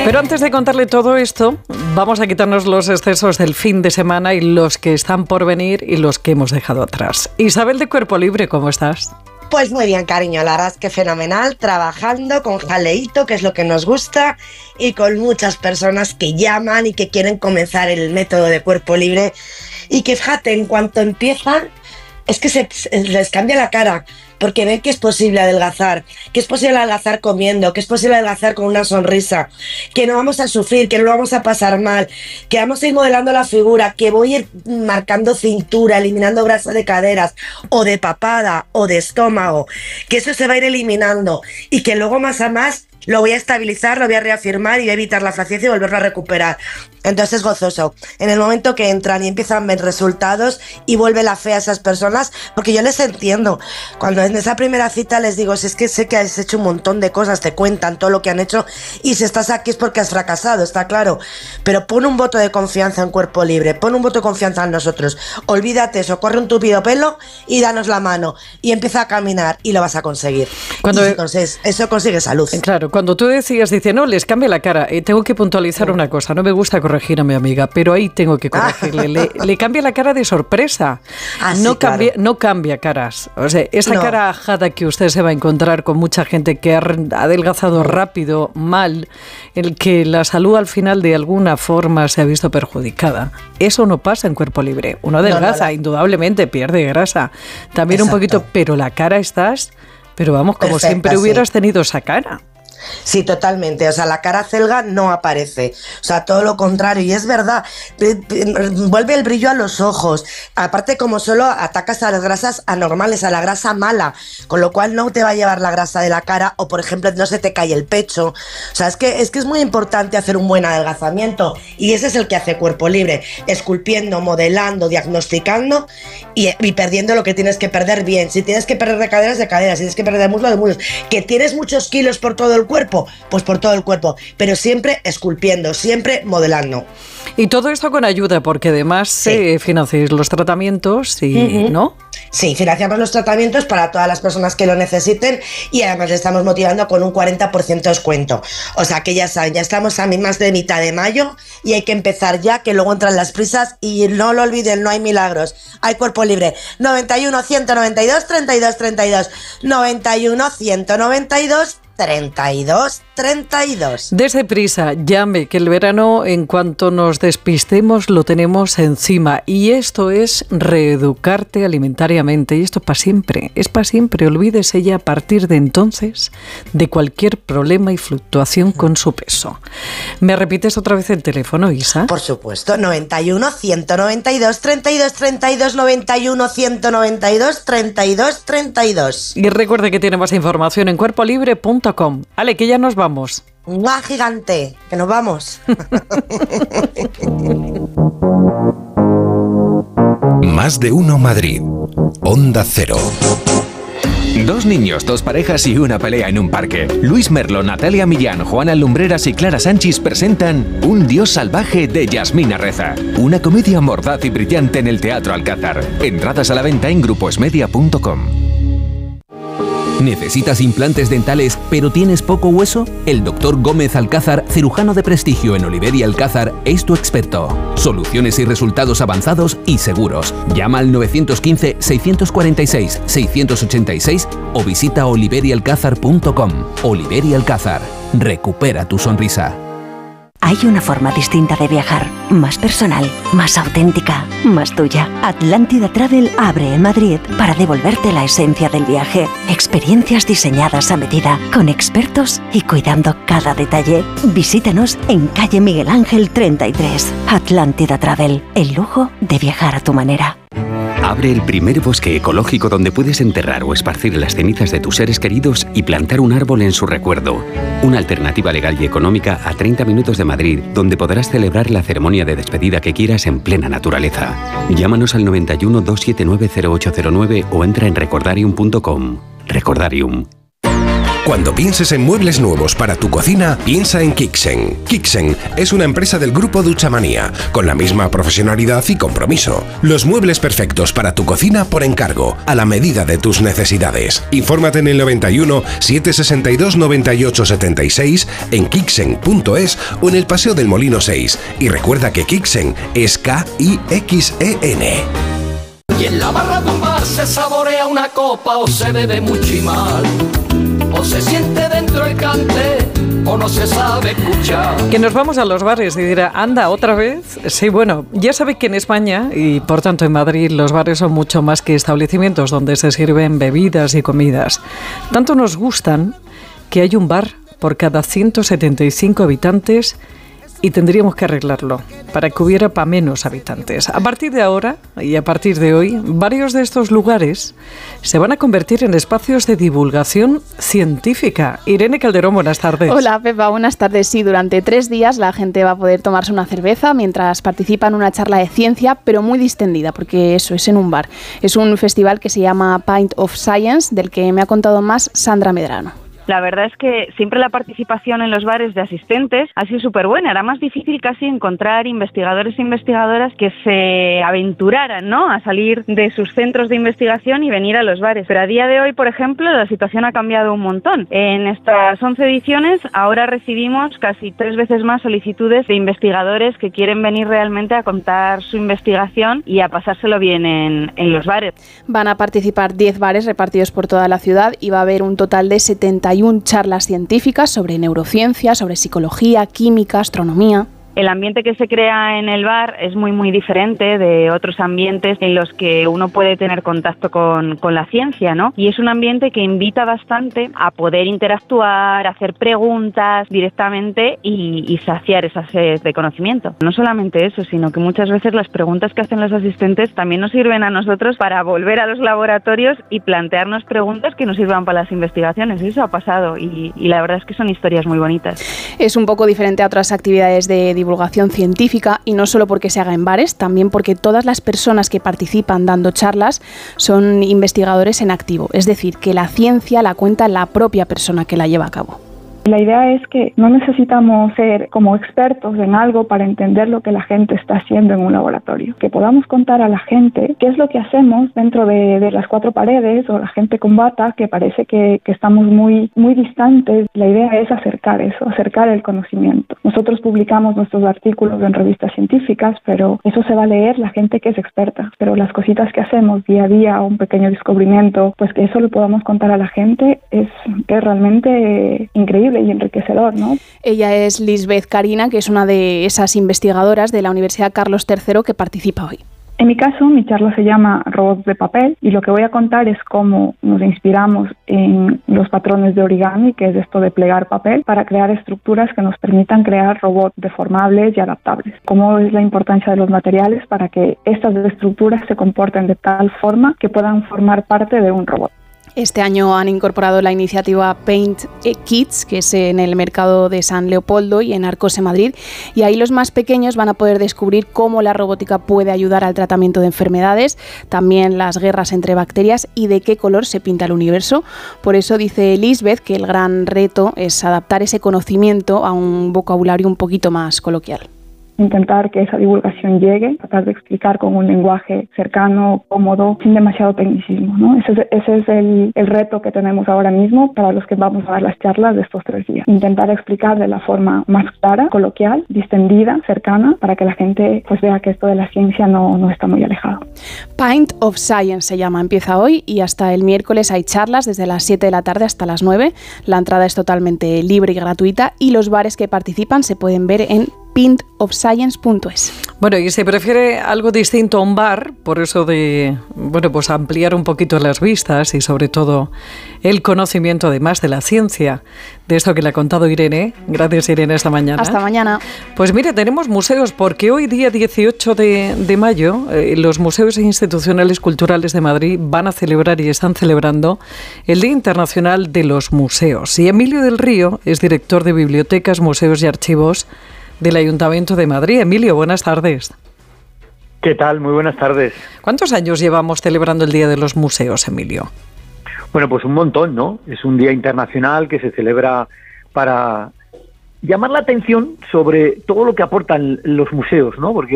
Pero antes de contarle todo esto, vamos a quitarnos los excesos del fin de semana y los que están por venir y los que hemos dejado atrás. Isabel de Cuerpo Libre, ¿cómo estás? Pues muy bien, cariño, la verdad es que fenomenal, trabajando con jaleíto, que es lo que nos gusta, y con muchas personas que llaman y que quieren comenzar el método de Cuerpo Libre, y que fíjate, en cuanto empiezan, es que se les cambia la cara, porque ven que es posible adelgazar, que es posible adelgazar comiendo, que es posible adelgazar con una sonrisa, que no vamos a sufrir, que no lo vamos a pasar mal, que vamos a ir modelando la figura, que voy a ir marcando cintura, eliminando grasa de caderas, o de papada, o de estómago, que eso se va a ir eliminando, y que luego más a más lo voy a estabilizar, lo voy a reafirmar y voy a evitar la flaccidez y volverlo a recuperar. Entonces es gozoso. En el momento que entran y empiezan a ver resultados y vuelve la fe a esas personas, porque yo les entiendo. Cuando en esa primera cita les digo, si es que sé que has hecho un montón de cosas, te cuentan todo lo que han hecho, y si estás aquí es porque has fracasado, está claro. Pero pon un voto de confianza en Cuerpo Libre, pon un voto de confianza en nosotros. Olvídate eso, corre un tupido pelo y danos la mano. Y empieza a caminar y lo vas a conseguir. Entonces, eso consigue salud. Claro, cuando tú decías, dice, no, les cambia la cara. Tengo que puntualizar una cosa, no me gusta corregir a mi amiga, pero ahí tengo que corregirle. Le cambia la cara de sorpresa. No cambia caras. O sea, esa cara ajada que usted se va a encontrar con mucha gente que ha adelgazado rápido, mal, el que la salud al final de alguna forma se ha visto perjudicada. Eso no pasa en Cuerpo Libre. Uno adelgaza, indudablemente pierde grasa. También un poquito, pero la cara estás, pero vamos, como siempre hubieras tenido esa cara. Sí, totalmente. O sea, la cara acelga no aparece. O sea, todo lo contrario. Y es verdad, vuelve el brillo a los ojos. Aparte, como solo atacas a las grasas anormales, a la grasa mala, con lo cual no te va a llevar la grasa de la cara, o por ejemplo, no se te cae el pecho. O sea, es que es muy importante hacer un buen adelgazamiento. Y ese es el que hace Cuerpo Libre, esculpiendo, modelando, diagnosticando y perdiendo lo que tienes que perder bien. Si tienes que perder de caderas, de caderas. Si tienes que perder de muslo, de muslos. Que tienes muchos kilos por todo el cuerpo, pues por todo el cuerpo, pero siempre esculpiendo, siempre modelando. Y todo esto con ayuda, porque además financiáis los tratamientos y ¿no? Sí, financiamos los tratamientos para todas las personas que lo necesiten, y además le estamos motivando con un 40% de descuento. O sea que ya saben, ya estamos a más de mitad de mayo y hay que empezar ya, que luego entran las prisas, y no lo olviden, no hay milagros, hay Cuerpo Libre. 91 192 32 32 91 192 32 32. Desde prisa, llame, que el verano, en cuanto nos despistemos, lo tenemos encima. Y esto es reeducarte alimentariamente. Y esto para siempre, es para siempre. Olvídese ya a partir de entonces de cualquier problema y fluctuación con su peso. ¿Me repites otra vez el teléfono, Isa? Por supuesto, 91 192 32 32 91 192 32 32. Y recuerde que tiene más información en cuerpolibre.com. Ale, que ya nos vamos. ¡Mua, gigante! ¡Que nos vamos! Más de uno Madrid. Onda Cero. Dos niños, dos parejas y una pelea en un parque. Luis Merlo, Natalia Millán, Juana Lumbreras y Clara Sánchez presentan Un Dios salvaje de Yasmina Reza. Una comedia mordaz y brillante en el Teatro Alcázar. Entradas a la venta en gruposmedia.com. ¿Necesitas implantes dentales pero tienes poco hueso? El Dr. Gómez Alcázar, cirujano de prestigio en Oliver y Alcázar, es tu experto. Soluciones y resultados avanzados y seguros. Llama al 915-646-686 o visita oliverialcázar.com. Oliver y Alcázar. Recupera tu sonrisa. Hay una forma distinta de viajar, más personal, más auténtica, más tuya. Atlántida Travel abre en Madrid para devolverte la esencia del viaje. Experiencias diseñadas a medida, con expertos y cuidando cada detalle. Visítanos en calle Miguel Ángel 33. Atlántida Travel, el lujo de viajar a tu manera. Abre el primer bosque ecológico donde puedes enterrar o esparcir las cenizas de tus seres queridos y plantar un árbol en su recuerdo. Una alternativa legal y económica a 30 minutos de Madrid, donde podrás celebrar la ceremonia de despedida que quieras en plena naturaleza. Llámanos al 91 279 0809 o entra en recordarium.com. Recordarium. Cuando pienses en muebles nuevos para tu cocina, piensa en Kixen. Kixen es una empresa del grupo Duchamanía, con la misma profesionalidad y compromiso. Los muebles perfectos para tu cocina por encargo, a la medida de tus necesidades. Infórmate en el 91 762 98 76, en kixen.es o en el Paseo del Molino 6. Y recuerda que Kixen es K-I-X-E-N. Y en la barra de un bar se saborea una copa o se bebe muy chimal, o se siente dentro el cante, o no se sabe escuchar. Que nos vamos a los bares y dirá, anda, ¿otra vez? Sí, bueno, ya sabe que en España, y por tanto en Madrid, los bares son mucho más que establecimientos donde se sirven bebidas y comidas. Tanto nos gustan que hay un bar por cada 175 habitantes y tendríamos que arreglarlo para que hubiera para menos habitantes. A partir de ahora y a partir de hoy, varios de estos lugares se van a convertir en espacios de divulgación científica. Irene Calderón, buenas tardes. Hola, Pepa, buenas tardes. Sí, durante 3 días la gente va a poder tomarse una cerveza mientras participa en una charla de ciencia, pero muy distendida, porque eso es en un bar. Es un festival que se llama Pint of Science, del que me ha contado más Sandra Medrano. La verdad es que siempre la participación en los bares de asistentes ha sido súper buena. Era más difícil casi encontrar investigadores e investigadoras que se aventuraran, ¿no?, a salir de sus centros de investigación y venir a los bares. Pero a día de hoy, por ejemplo, la situación ha cambiado un montón. En estas 11 ediciones ahora recibimos casi 3 veces más solicitudes de investigadores que quieren venir realmente a contar su investigación y a pasárselo bien en los bares. Van a participar 10 bares repartidos por toda la ciudad y va a haber un total de 71 charlas científicas sobre neurociencia, sobre psicología, química, astronomía. El ambiente que se crea en el bar es muy muy diferente de otros ambientes en los que uno puede tener contacto con la ciencia, ¿no? Y es un ambiente que invita bastante a poder interactuar, hacer preguntas directamente y saciar esa sed de conocimiento. No solamente eso, sino que muchas veces las preguntas que hacen los asistentes también nos sirven a nosotros para volver a los laboratorios y plantearnos preguntas que nos sirvan para las investigaciones. Eso ha pasado y la verdad es que son historias muy bonitas. Es un poco diferente a otras actividades de divulgación científica, y no solo porque se haga en bares, también porque todas las personas que participan dando charlas son investigadores en activo, es decir, que la ciencia la cuenta la propia persona que la lleva a cabo. La idea es que no necesitamos ser como expertos en algo para entender lo que la gente está haciendo en un laboratorio. Que podamos contar a la gente qué es lo que hacemos dentro de las 4 paredes, o la gente con bata, que parece que estamos muy, muy distantes. La idea es acercar eso, acercar el conocimiento. Nosotros publicamos nuestros artículos en revistas científicas, pero eso se va a leer la gente que es experta. Pero las cositas que hacemos día a día, un pequeño descubrimiento, pues que eso lo podamos contar a la gente es realmente increíble y enriquecedor, ¿no? Ella es Lisbeth Carina, que es una de esas investigadoras de la Universidad Carlos III que participa hoy. En mi caso, mi charla se llama Robots de papel, y lo que voy a contar es cómo nos inspiramos en los patrones de origami, que es esto de plegar papel, para crear estructuras que nos permitan crear robots deformables y adaptables. Cómo es la importancia de los materiales para que estas estructuras se comporten de tal forma que puedan formar parte de un robot. Este año han incorporado la iniciativa Paint Kids, que es en el mercado de San Leopoldo y en Arcos, en Madrid, y ahí los más pequeños van a poder descubrir cómo la robótica puede ayudar al tratamiento de enfermedades, también las guerras entre bacterias y de qué color se pinta el universo. Por eso dice Lisbeth que el gran reto es adaptar ese conocimiento a un vocabulario un poquito más coloquial. Intentar que esa divulgación llegue, tratar de explicar con un lenguaje cercano, cómodo, sin demasiado tecnicismo, ¿no? Ese es el reto que tenemos ahora mismo para los que vamos a dar las charlas de estos 3 días. Intentar explicar de la forma más clara, coloquial, distendida, cercana, para que la gente pues vea que esto de la ciencia no está muy alejado. Pint of Science se llama, empieza hoy y hasta el miércoles hay charlas desde las 7 de la tarde hasta las 9. La entrada es totalmente libre y gratuita y los bares que participan se pueden ver en pintofscience.es. Bueno, y se prefiere algo distinto a un bar, por eso de, bueno, pues ampliar un poquito las vistas y sobre todo el conocimiento además de la ciencia, de esto que le ha contado Irene. Gracias, Irene, esta mañana. Hasta mañana. Pues mira, tenemos museos, porque hoy día 18 de mayo los museos institucionales culturales de Madrid van a celebrar y están celebrando el Día Internacional de los Museos. Y Emilio del Río es director de Bibliotecas, Museos y Archivos del Ayuntamiento de Madrid. Emilio, buenas tardes. ¿Qué tal? Muy buenas tardes. ¿Cuántos años llevamos celebrando el Día de los Museos, Emilio? Bueno, pues un montón, ¿no? Es un día internacional que se celebra para llamar la atención sobre todo lo que aportan los museos, ¿no? Porque